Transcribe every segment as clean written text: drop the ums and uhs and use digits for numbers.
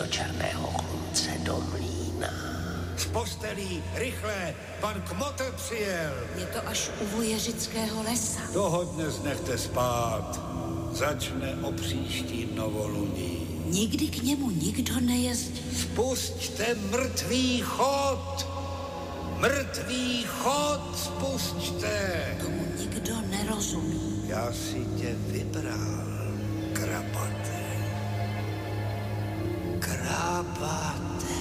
do černého chlumce do mlýna. Z postelí, rychle, pan Kmotr přijel. Je to až u Vojeřického lesa. Toho dnes nechte spát. Začne o příští novoluní. Nikdy k němu nikdo nejezdí. Spusťte mrtvý chod! Mrtvý chod spusťte! Tomu nikdo nerozumí. Já si tě vybral, krabate. Krabate.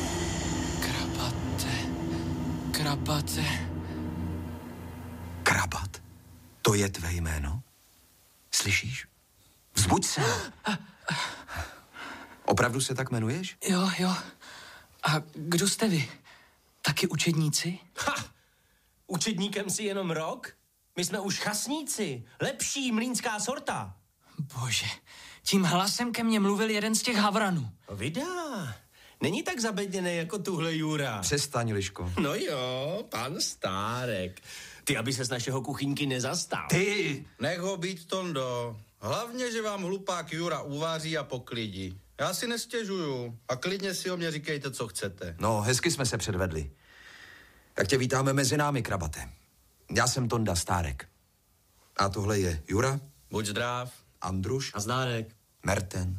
Krabate. Krabat? To je tvé jméno? Slyšíš? Vzbuď se. Opravdu se tak jmenuješ? Jo. A kdo jste vy? Taky učedníci? Učedníkem si jenom rok? My jsme už chasníci. Lepší mlýnská sorta. Bože, tím hlasem ke mně mluvil jeden z těch havranů. Vydá. Není tak zabedněný jako tuhle Jura. Přestaň, Liško. No jo, pan Stárek. Ty, aby se z našeho kuchyňky nezastal. Ty! Nech ho být, Tondo. Hlavně, že vám hlupák Jura uvaří a poklidí. Já si nestěžuju a klidně si o mě říkejte, co chcete. No, hezky jsme se předvedli. Tak tě vítáme mezi námi, krabate. Já jsem Tonda Stárek. A tohle je Jura. Buď zdrav. Andruš. A Zdárek. Merten.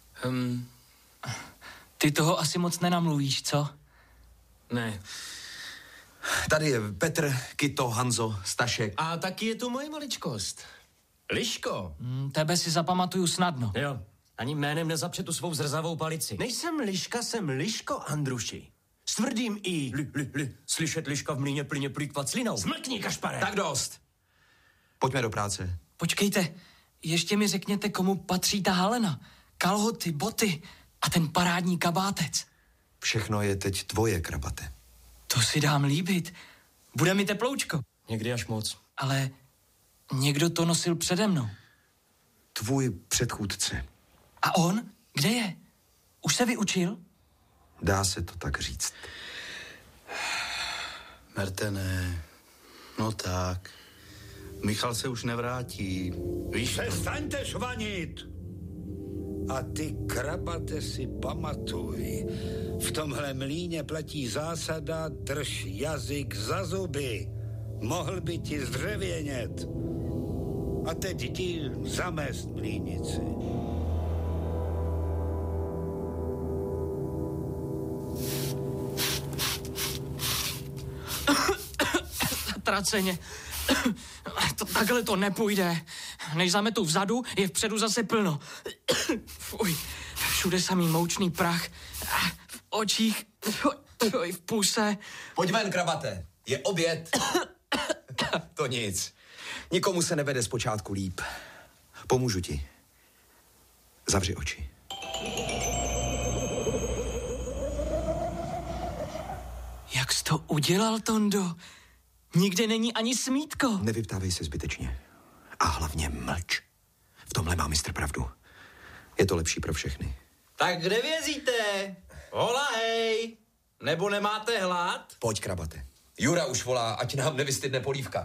Ty toho asi moc nenamluvíš, co? Ne. Tady je Petr, Kyto, Hanzo, Stašek. A taky je tu moje maličkost. Liško. Tebe si zapamatuju snadno. Jo, ani jménem nezapře tu svou zrzavou palici. Nejsem Liška, jsem Liško Andruši. S tvrdým i. Slyšet Liška v mlýně plyně plýtvat slinou. Zmlkni, Kašpare. Tak dost. Pojďme do práce. Počkejte, ještě mi řekněte, komu patří ta halena. Kalhoty, boty a ten parádní kabátec. Všechno je teď tvoje, krabate. To si dám líbit. Bude mi teploučko. Někdy až moc. Ale někdo to nosil přede mnou. Tvůj předchůdce. A on? Kde je? Už se vyučil? Dá se to tak říct. Mertene, no tak. Michal se už nevrátí. Víš to? Přestaňte švanit! A ty, krabate, si pamatuj. V tomhle mlýně platí zásada drž jazyk za zuby. Mohl by ti zdřevěnět. A teď jdi zamést mlýnici. Zatraceně. Takhle to nepůjde. Než zametu vzadu, je vpředu zase plno. Fuj, všude samý moučný prach. V očích, v puse. Pojď ven, krabate. Je oběd. To nic. Nikomu se nevede zpočátku líp. Pomůžu ti. Zavři oči. Jak jsi to udělal, Tondo? Nikde není ani smítko. Nevyptávej se zbytečně. A hlavně mlč. V tomhle má mistr pravdu. Je to lepší pro všechny. Tak kde vězíte? Hola, hej! Nebo nemáte hlad? Pojď, krabate. Jura už volá, ať nám nevystydne polívka.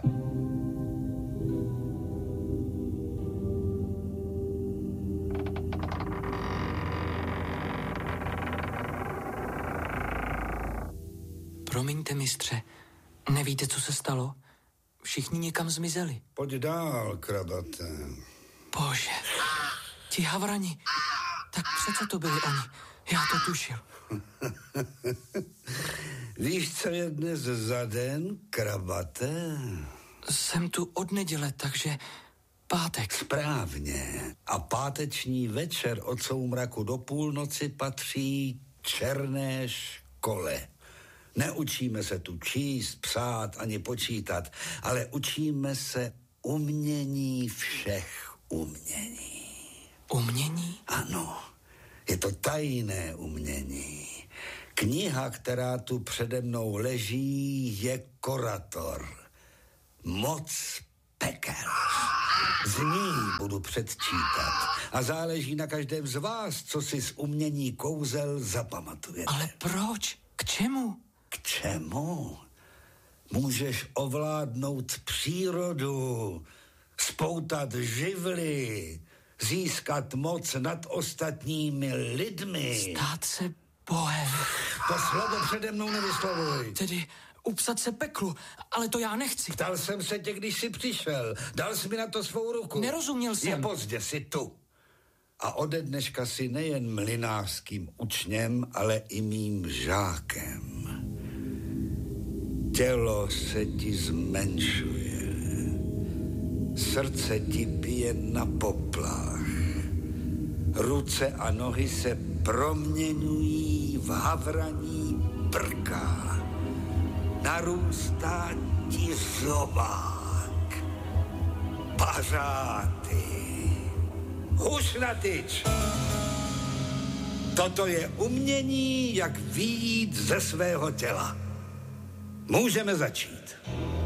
Promiňte, mistře, nevíte, co se stalo? Všichni někam zmizeli. Pojď dál, krabate. Bože, ti havrani, tak přece to byli oni. Já to tušil. Víš, co je dnes za den, krabate? Jsem tu od neděle, takže pátek. Správně. A páteční večer od soumraku do půlnoci patří černé škole. Neučíme se tu číst, psát ani počítat, ale učíme se umění všech umění. Umění? Ano, je to tajné umění. Kniha, která tu přede mnou leží, je Korator. Moc pekel. Z ní budu předčítat. A záleží na každém z vás, co si z umění kouzel zapamatujete. Ale proč? K čemu? K čemu? Můžeš ovládnout přírodu, spoutat živly, získat moc nad ostatními lidmi. Stát se Bohem. To slovo přede mnou nevyslovuj. Tedy upsat se peklu, ale to já nechci. Ptal jsem se tě, když jsi přišel. Dal jsi mi na to svou ruku. Nerozuměl jsem. Je pozdě, jsi tu. A ode dneška si nejen mlynářským učněm, ale i mým žákem. Tělo se ti zmenšuje. Srdce ti bije na poplach. Ruce a nohy se proměňují v havraní prka. Narůstá ti zobák. Pařáty. Huš na tyč. Toto je umění, jak vyjít ze svého těla. Můžeme začít.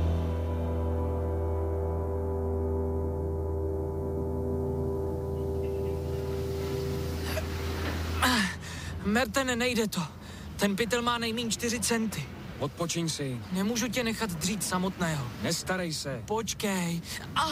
Mertene, nejde to. Ten pytel má nejmíň 4 centy. Odpočiň si. Nemůžu tě nechat dřít samotného. Nestarej se. Počkej.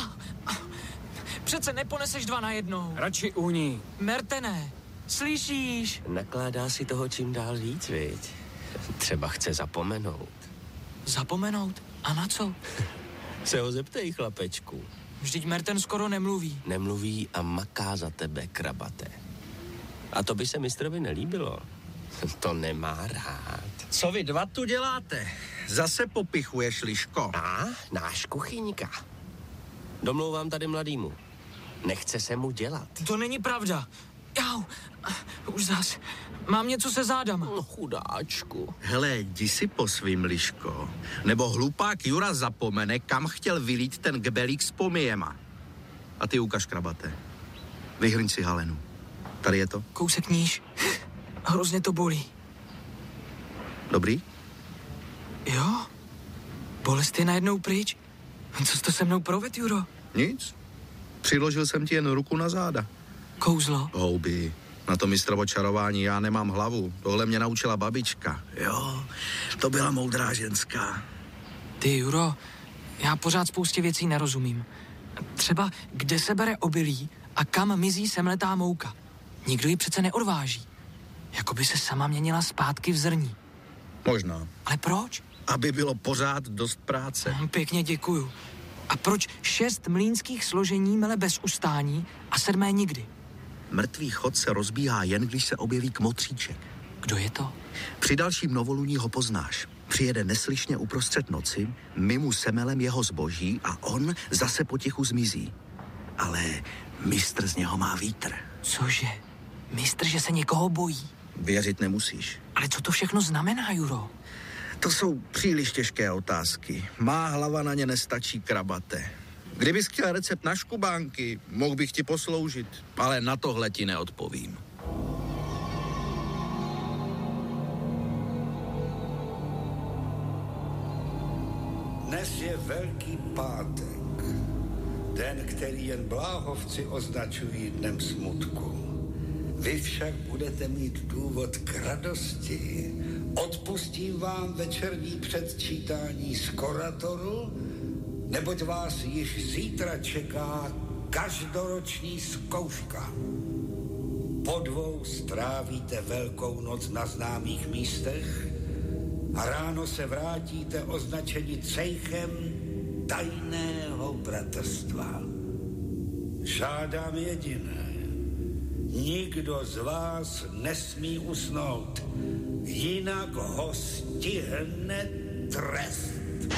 Přece neponeseš 2 najednou. Radši uhni. Mertene, slyšíš? Nakládá si toho čím dál víc, viď? Třeba chce zapomenout. Zapomenout? A na co? Se ho zeptej, chlapečku. Vždyť Merten skoro nemluví. Nemluví a maká za tebe, krabate. A to by se mistrovi nelíbilo. To nemá rád. Co vy dva tu děláte? Zase popichuješ, Liško. Náš kuchyňka. Domlouvám tady mladýmu. Nechce se mu dělat. To není pravda. Jau, už zas. Mám něco se zádama. No, chudáčku. Hele, jdi si po svým, Liško. Nebo hlupák Jura zapomene, kam chtěl vylít ten gebelík s pomijema. A ty ukaž, krabate. Vyhrň si halenu. Tady je to. Kousek níž. Hrozně to bolí. Dobrý? Jo? Bolest je najednou pryč. Co jsi to se mnou provedl, Juro? Nic. Přiložil jsem ti jen ruku na záda. Kouzlo? Houby. Na to mistrovo čarování já nemám hlavu. Tohle mě naučila babička. Jo, to byla moudrá ženská. Ty, Juro, já pořád spoustě věcí nerozumím. Třeba, kde se bere obilí a kam mizí semletá mouka. Nikdo ji přece neodváží. Jakoby se sama měnila zpátky v zrní. Možná. Ale proč? Aby bylo pořád dost práce. Pěkně děkuju. A proč 6 mlýnských složení mele bez ustání a 7 nikdy? Mrtvý chod se rozbíhá jen, když se objeví kmotříček. Kdo je to? Při dalším novoluní ho poznáš. Přijede neslyšně uprostřed noci, mimo semelem jeho zboží a on zase potichu zmizí. Ale mistr z něho má vítr. Cože? Mistr, že se někoho bojí? Věřit nemusíš. Ale co to všechno znamená, Juro? To jsou příliš těžké otázky. Má hlava na ně nestačí, krabate. Kdybys chtěl recept na škubánky, mohl bych ti posloužit, ale na tohle ti neodpovím. Dnes je Velký pátek. Den, který jen bláhovci označují dnem smutku. Vy však budete mít důvod k radosti. Odpustím vám večerní předčítání z Koratoru, neboť vás již zítra čeká každoroční zkouška. Po 2 strávíte Velkou noc na známých místech a ráno se vrátíte označeni cejchem tajného bratrstva. Žádám jediné. Nikdo z vás nesmí usnout, jinak ho stihne trest.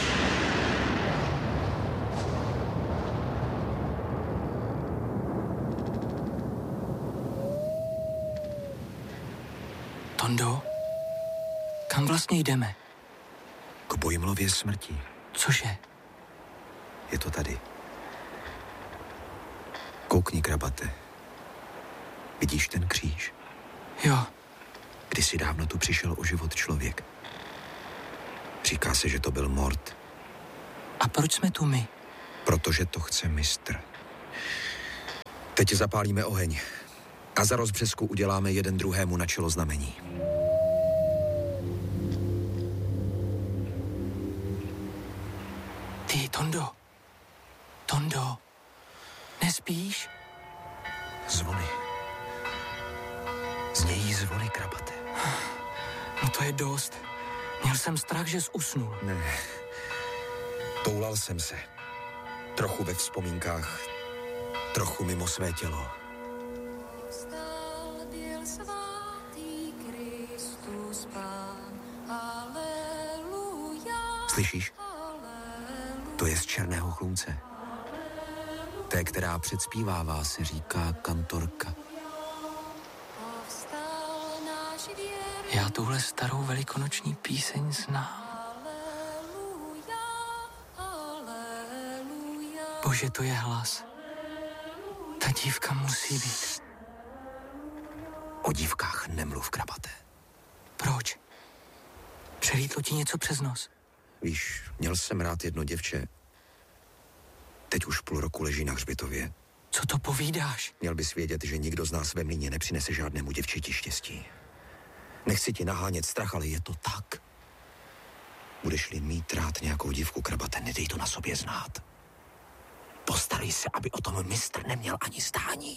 Tondo, kam vlastně jdeme? K Bojmlově smrti. Cože? Je to tady. Koukni, krabate. Vidíš ten kříž? Jo. Kdysi dávno tu přišel o život člověk. Říká se, že to byl Mort. A proč jsme tu my? Protože to chce mistr. Teď zapálíme oheň a za rozbřesku uděláme jeden druhému na čelo znamení. Ty, Tondo, nespíš? Zvony. Znějí zvony, krabate. No to je dost. Měl jsem strach, že jsi usnul. Ne. Toulal jsem se. Trochu ve vzpomínkách, trochu mimo své tělo. Vstal byl svatý Kristus Pán. Aleluja. Slyšíš? To je z Černého chlumce. Té, která předspívává, se říká kantorka. Povstal náš věrný. Já tuhle starou velikonoční píseň znám. Aleluja, aleluja. Bože, to je hlas. Ta dívka musí být. O dívkách nemluv, krabate. Proč? Přelítlo ti něco přes nos? Víš, měl jsem rád jedno děvče. Teď už půl roku leží na hřbitově. Co to povídáš? Měl bys vědět, že nikdo z nás ve mlýně nepřinese žádnému děvčeti štěstí. Nechci ti nahánět strach, ale je to tak. Budeš-li mít rád nějakou dívku, krabate, nedej to na sobě znát. Postarej se, aby o tom mistr neměl ani stání.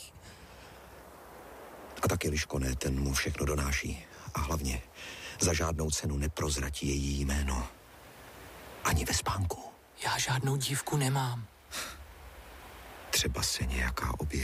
A taky Liško ne, ten mu všechno donáší. A hlavně za žádnou cenu neprozratí její jméno. Ani ve spánku. Já žádnou dívku nemám. Třeba se nějaká objeví.